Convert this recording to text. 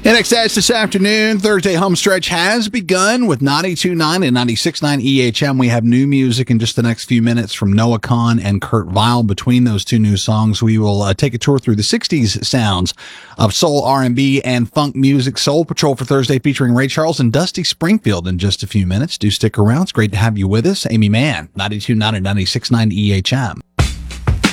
NXS this afternoon, Thursday home stretch has begun with 92.9 and 96.9 EHM. We have new music in just the next few minutes from Noah Kahan and Kurt Vile. Between those two new songs, we will take a tour through the 60s sounds of soul, R&B, and funk music. Soul Patrol for Thursday featuring Ray Charles and Dusty Springfield in just a few minutes. Do stick around. It's great to have you with us. Amy Mann, 92.9 and 96.9 EHM.